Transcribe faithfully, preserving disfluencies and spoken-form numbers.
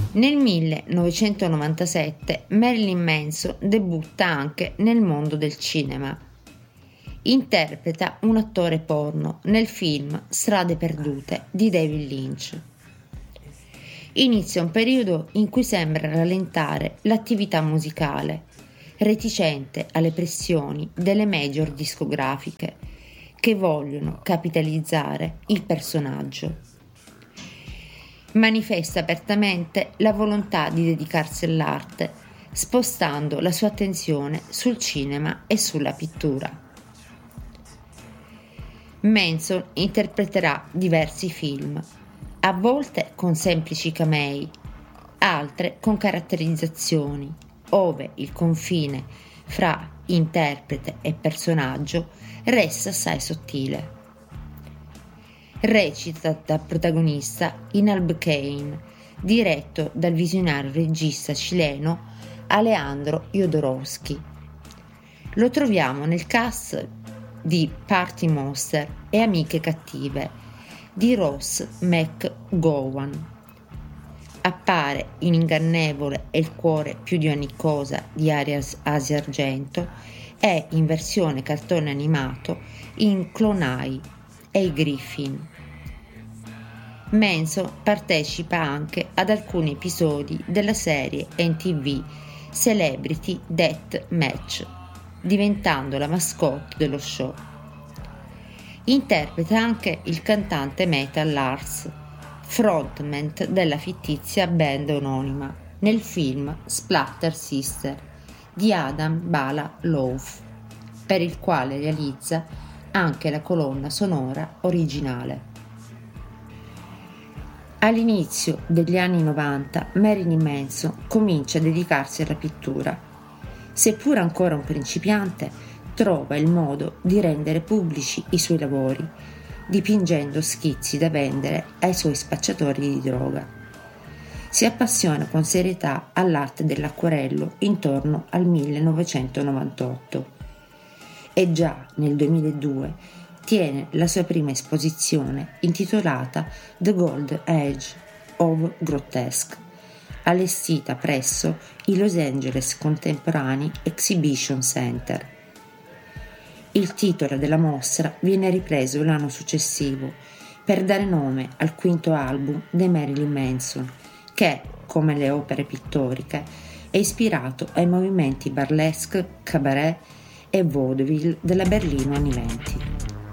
Nel millenovecentonovantasette Marilyn Manson debutta anche nel mondo del cinema. Interpreta un attore porno nel film Strade perdute di David Lynch. Inizia un periodo in cui sembra rallentare l'attività musicale, reticente alle pressioni delle major discografiche che vogliono capitalizzare il personaggio. Manifesta apertamente la volontà di dedicarsi all'arte, spostando la sua attenzione sul cinema e sulla pittura. Manson interpreterà diversi film, a volte con semplici camei, altre con caratterizzazioni, ove il confine fra interprete e personaggio resta assai sottile. Recita da protagonista in Albuquerque, diretto dal visionario regista cileno Alejandro Jodorowsky. Lo troviamo nel cast di Party Monster e Amiche cattive di Rose McGowan. Appare in Ingannevole e il cuore più di ogni cosa di Asia Argento e in versione cartone animato in Clone High e i Griffin. Manson partecipa anche ad alcuni episodi della serie M T V Celebrity Death Match, diventando la mascotte dello show. Interpreta anche il cantante metal Lars, frontman della fittizia band omonima, nel film Splatter Sister di Adam Bala Love, per il quale realizza anche la colonna sonora originale. All'inizio degli anni novanta Marilyn Manson comincia a dedicarsi alla pittura. Seppur ancora un principiante, trova il modo di rendere pubblici i suoi lavori, dipingendo schizzi da vendere ai suoi spacciatori di droga. Si appassiona con serietà all'arte dell'acquarello intorno al millenovecentonovantotto. E già nel duemiladue tiene la sua prima esposizione intitolata The Golden Age of Grotesque, allestita presso il Los Angeles Contemporary Exhibition Center. Il titolo della mostra viene ripreso l'anno successivo per dare nome al quinto album di Marilyn Manson, che, come le opere pittoriche, è ispirato ai movimenti burlesque, cabaret e vaudeville della Berlino anni venti.